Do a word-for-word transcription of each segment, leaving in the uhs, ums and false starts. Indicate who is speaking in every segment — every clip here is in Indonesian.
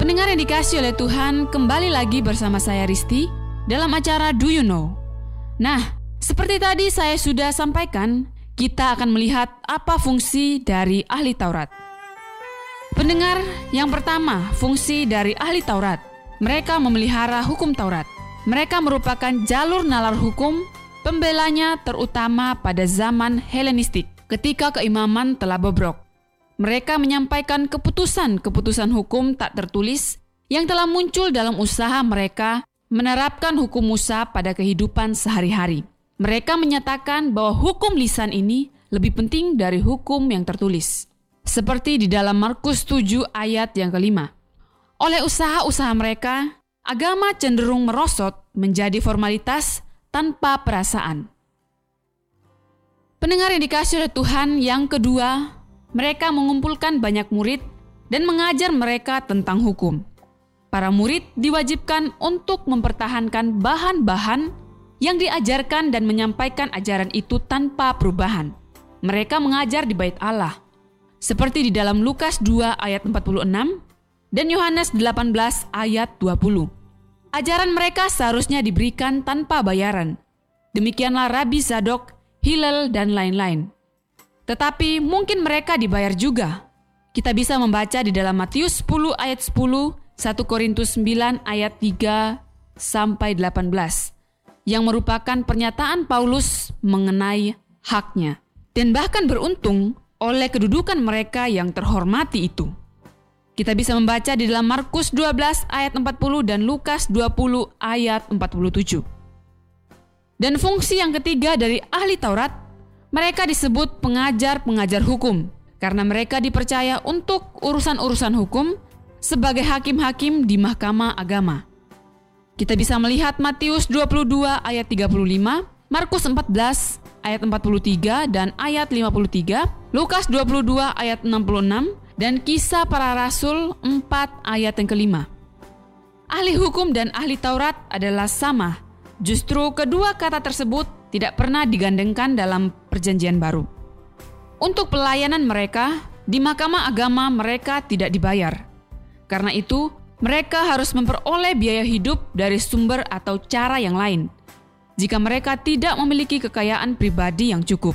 Speaker 1: Pendengar yang dikasihi oleh Tuhan, kembali lagi bersama saya Risti dalam acara Do You Know? Nah, seperti tadi saya sudah sampaikan, kita akan melihat apa fungsi dari ahli Taurat. Pendengar, yang pertama, fungsi dari ahli Taurat. Mereka memelihara hukum Taurat. Mereka merupakan jalur nalar hukum, pembelanya terutama pada zaman Helenistik, ketika keimaman telah bobrok. Mereka menyampaikan keputusan-keputusan hukum tak tertulis yang telah muncul dalam usaha mereka menerapkan hukum Musa pada kehidupan sehari-hari. Mereka menyatakan bahwa hukum lisan ini lebih penting dari hukum yang tertulis. Seperti di dalam Markus tujuh ayat yang kelima. Oleh usaha-usaha mereka, agama cenderung merosot menjadi formalitas tanpa perasaan. Pendengar yang dikasihi oleh Tuhan, yang kedua, mereka mengumpulkan banyak murid dan mengajar mereka tentang hukum. Para murid diwajibkan untuk mempertahankan bahan-bahan yang diajarkan dan menyampaikan ajaran itu tanpa perubahan. Mereka mengajar di bait Allah, seperti di dalam Lukas dua ayat empat puluh enam dan Yohanes delapan belas ayat dua puluh. Ajaran mereka seharusnya diberikan tanpa bayaran. Demikianlah Rabi Zadok, Hillel, dan lain-lain. Tetapi mungkin mereka dibayar juga. Kita bisa membaca di dalam Matius sepuluh ayat sepuluh, satu Korintus sembilan ayat tiga sampai delapan belas, yang merupakan pernyataan Paulus mengenai haknya. Dan bahkan beruntung oleh kedudukan mereka yang terhormati itu. Kita bisa membaca di dalam Markus dua belas ayat empat puluh dan Lukas dua puluh ayat empat puluh tujuh. Dan fungsi yang ketiga dari ahli Taurat, mereka disebut pengajar-pengajar hukum, karena mereka dipercaya untuk urusan-urusan hukum sebagai hakim-hakim di mahkamah agama. Kita bisa melihat Matius dua puluh dua ayat tiga puluh lima, Markus empat belas ayat empat puluh tiga dan ayat lima puluh tiga, Lukas dua puluh dua ayat enam puluh enam, dan Kisah Para Rasul empat ayat yang kelima. Ahli hukum dan ahli Taurat adalah sama. Justru kedua kata tersebut tidak pernah digandengkan dalam Perjanjian Baru. Untuk pelayanan mereka, di mahkamah agama mereka tidak dibayar. Karena itu, mereka harus memperoleh biaya hidup dari sumber atau cara yang lain, jika mereka tidak memiliki kekayaan pribadi yang cukup.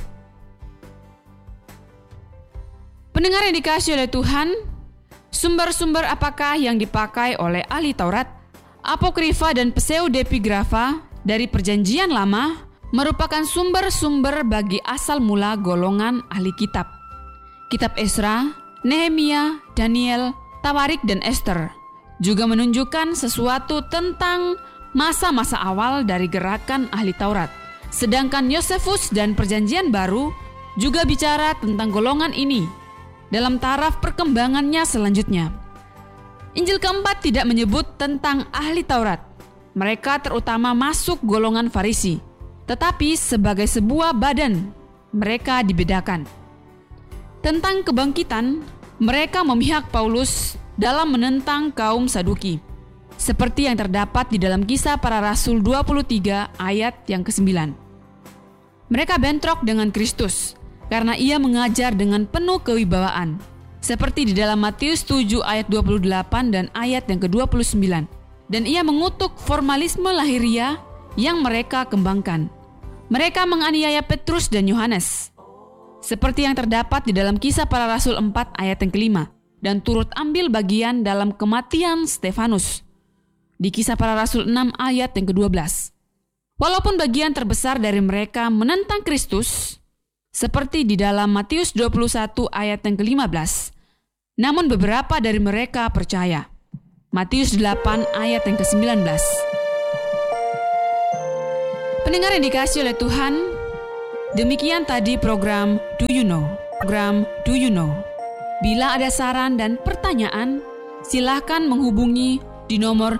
Speaker 1: Pendengar yang dikasihi oleh Tuhan, sumber-sumber apakah yang dipakai oleh ahli Taurat? Apokrifa dan pseudepigrafa dari Perjanjian Lama merupakan sumber-sumber bagi asal mula golongan ahli kitab. Kitab Esra, Nehemia, Daniel, Tawarik, dan Esther juga menunjukkan sesuatu tentang masa-masa awal dari gerakan ahli Taurat. Sedangkan Yosefus dan Perjanjian Baru juga bicara tentang golongan ini dalam taraf perkembangannya selanjutnya. Injil keempat tidak menyebut tentang ahli Taurat. Mereka terutama masuk golongan Farisi, tetapi sebagai sebuah badan, mereka dibedakan. Tentang kebangkitan, mereka memihak Paulus dalam menentang kaum Saduki, seperti yang terdapat di dalam Kisah Para Rasul dua puluh tiga ayat yang kesembilan. Mereka bentrok dengan Kristus, karena ia mengajar dengan penuh kewibawaan, seperti di dalam Matius tujuh ayat dua puluh delapan dan ayat yang ke dua puluh sembilan. Dan ia mengutuk formalisme lahiria yang mereka kembangkan. Mereka menganiaya Petrus dan Yohanes, seperti yang terdapat di dalam Kisah Para Rasul empat ayat yang kelima, dan turut ambil bagian dalam kematian Stefanus di Kisah Para Rasul enam ayat yang kedua belas. Walaupun bagian terbesar dari mereka menentang Kristus, seperti di dalam Matius dua puluh satu ayat yang kelima belas, namun beberapa dari mereka percaya. Matius delapan ayat yang kesembilan belas. Pendengar yang dikasihi oleh Tuhan, demikian tadi program Do You Know? Program Do You Know? Bila ada saran dan pertanyaan, silakan menghubungi di nomor